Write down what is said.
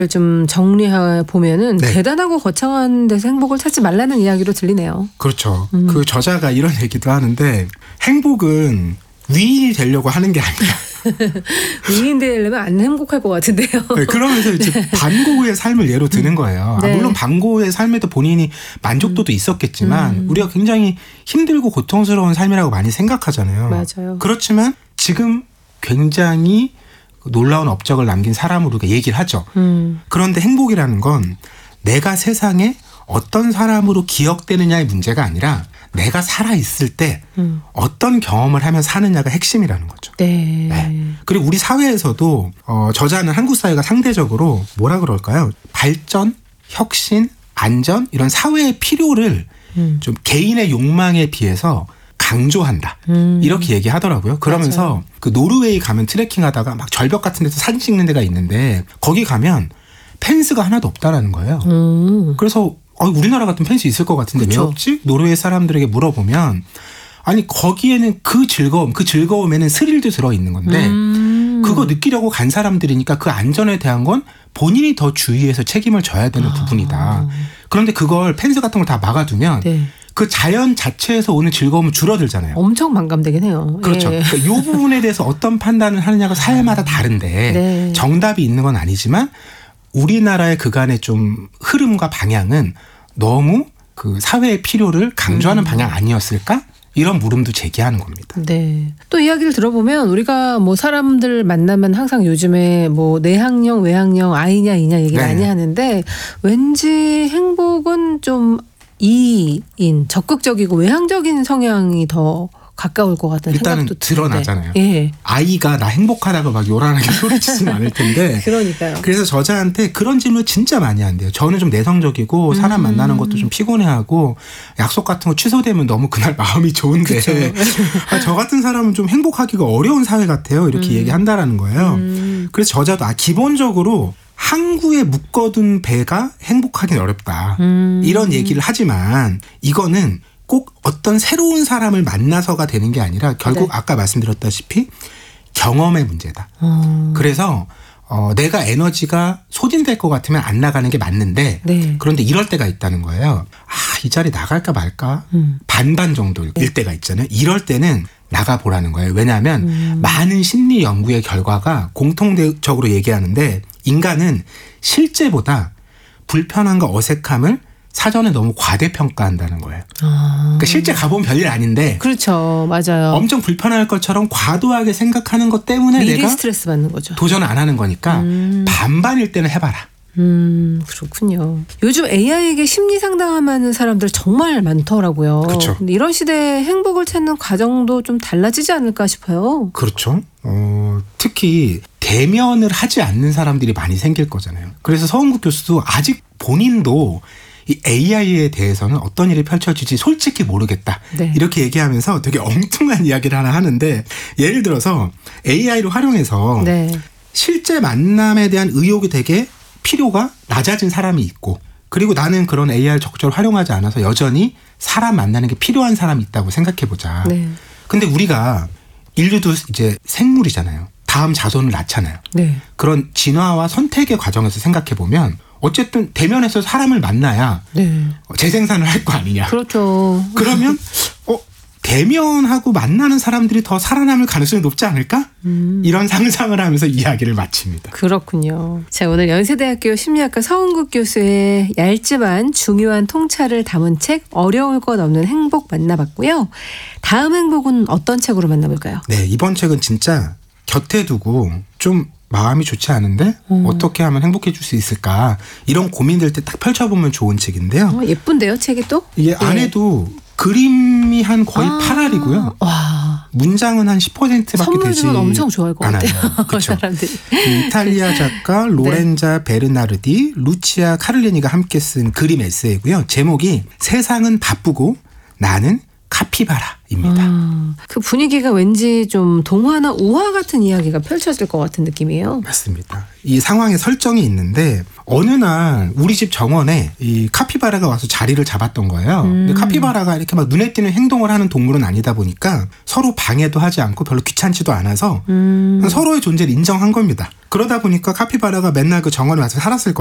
좀 정리해 보면은 네. 대단하고 거창한 데서 행복을 찾지 말라는 이야기로 들리네요. 그렇죠. 그 저자가 이런 얘기도 하는데 행복은 위인이 되려고 하는 게 아니라 위인 되려면 안 행복할 것 같은데요. 네, 그러면서 이제 반고흐의 삶을 예로 드는 거예요. 네. 물론 반고흐의 삶에도 본인이 만족도도 있었겠지만 우리가 굉장히 힘들고 고통스러운 삶이라고 많이 생각하잖아요. 맞아요. 그렇지만 지금 굉장히 놀라운 업적을 남긴 사람으로 얘기를 하죠. 그런데 행복이라는 건 내가 세상에 어떤 사람으로 기억되느냐의 문제가 아니라 내가 살아있을 때 어떤 경험을 하면 사느냐가 핵심이라는 거죠. 네. 네. 그리고 우리 사회에서도 저자는 한국 사회가 상대적으로 뭐라 그럴까요? 발전, 혁신, 안전 이런 사회의 필요를 좀 개인의 욕망에 비해서 강조한다. 이렇게 얘기하더라고요. 그러면서 맞아요. 그 노르웨이 가면 트레킹하다가 막 절벽 같은 데서 사진 찍는 데가 있는데 거기 가면 펜스가 하나도 없다라는 거예요. 그래서 우리나라 같은 펜스 있을 것 같은데 그쵸. 왜 없지? 노르웨이 사람들에게 물어보면 아니 거기에는 그 즐거움에는 스릴도 들어있는 건데 그거 느끼려고 간 사람들이니까 그 안전에 대한 건 본인이 더 주의해서 책임을 져야 되는 부분이다. 그런데 그걸 펜스 같은 걸 다 막아두면 네. 그 자연 자체에서 오는 즐거움은 줄어들잖아요. 엄청 만감되긴 해요. 그렇죠. 예. 그러니까 이 부분에 대해서 어떤 판단을 하느냐가 사회마다 다른데 네. 정답이 있는 건 아니지만 우리나라의 그간의 좀 흐름과 방향은 너무 그 사회의 필요를 강조하는 방향 아니었을까? 이런 물음도 제기하는 겁니다. 네. 또 이야기를 들어보면 우리가 뭐 사람들 만나면 항상 요즘에 뭐 내향형, 외향형, I냐 E냐 얘기 네. 많이 하는데 왠지 행복은 좀 E인 적극적이고 외향적인 성향이 더 가까울 것 같다는 일단은 생각도 드러나잖아요. 드는데. 예. 아이가 나 행복하다고 막 요란하게 소리치지는 않을 텐데. 그러니까요. 그래서 저자한테 그런 질문을 진짜 많이 한대요. 저는 좀 내성적이고 사람 만나는 것도 좀 피곤해하고 약속 같은 거 취소되면 너무 그날 마음이 좋은데 저 같은 사람은 좀 행복하기가 어려운 사회 같아요. 이렇게 얘기한다라는 거예요. 그래서 저자도 기본적으로 항구에 묶어둔 배가 행복하긴 어렵다. 이런 얘기를 하지만 이거는 꼭 어떤 새로운 사람을 만나서가 되는 게 아니라 결국 네. 아까 말씀드렸다시피 경험의 문제다. 그래서 내가 에너지가 소진될 것 같으면 안 나가는 게 맞는데 네. 그런데 이럴 때가 있다는 거예요. 이 자리 나갈까 말까 반반 정도일 때가 있잖아요. 이럴 때는 나가보라는 거예요. 왜냐하면 많은 심리 연구의 결과가 공통적으로 얘기하는데 인간은 실제보다 불편함과 어색함을 사전에 너무 과대평가한다는 거예요. 그러니까 실제 가보면 별일 아닌데 그렇죠. 맞아요. 엄청 불편할 것처럼 과도하게 생각하는 것 때문에 미리 내가 스트레스 받는 거죠. 도전 안 하는 거니까 반반일 때는 해봐라. 그렇군요. 요즘 AI에게 심리 상담하는 사람들 정말 많더라고요. 그렇죠. 근데 이런 시대에 행복을 찾는 과정도 좀 달라지지 않을까 싶어요. 그렇죠. 특히 대면을 하지 않는 사람들이 많이 생길 거잖아요. 그래서 서은국 교수도 아직 본인도 이 AI에 대해서는 어떤 일이 펼쳐질지 솔직히 모르겠다. 네. 이렇게 얘기하면서 되게 엉뚱한 이야기를 하나 하는데 예를 들어서 AI를 활용해서 네. 실제 만남에 대한 의욕이 되게 필요가 낮아진 사람이 있고 그리고 나는 그런 AI를 적절히 활용하지 않아서 여전히 사람 만나는 게 필요한 사람이 있다고 생각해보자. 네. 근데 우리가 인류도 이제 생물이잖아요. 다음 자손을 낳잖아요. 네. 그런 진화와 선택의 과정에서 생각해보면 어쨌든 대면에서 사람을 만나야 네. 재생산을 할 거 아니냐. 그렇죠. 그러면 대면하고 만나는 사람들이 더 살아남을 가능성이 높지 않을까? 이런 상상을 하면서 이야기를 마칩니다. 그렇군요. 자, 오늘 연세대학교 심리학과 서은국 교수의 얇지만 중요한 통찰을 담은 책 어려울 것 없는 행복 만나봤고요. 다음 행복은 어떤 책으로 만나볼까요? 네, 이번 책은 진짜 곁에 두고 좀 마음이 좋지 않은데 어떻게 하면 행복해질 수 있을까 이런 고민들 때 딱 펼쳐보면 좋은 책인데요. 예쁜데요, 책이 또? 이게 안에도 그림이 한 거의 8알이고요. 와. 문장은 한 10%밖에 선물 되지 주면 엄청 좋아할 것 않아요. 같아요. 그렇죠. 사람들이. 이탈리아 작가 로렌자 베르나르디, 루치아 카를리니가 함께 쓴 그림 에세이고요. 제목이 세상은 바쁘고 나는 카피바라입니다. 그 분위기가 왠지 좀 동화나 우화 같은 이야기가 펼쳐질 것 같은 느낌이에요. 맞습니다. 이 상황의 설정이 있는데 어느 날 우리 집 정원에 이 카피바라가 와서 자리를 잡았던 거예요. 근데 카피바라가 이렇게 막 눈에 띄는 행동을 하는 동물은 아니다 보니까 서로 방해도 하지 않고 별로 귀찮지도 않아서 서로의 존재를 인정한 겁니다. 그러다 보니까 카피바라가 맨날 그 정원에 와서 살았을 거예요.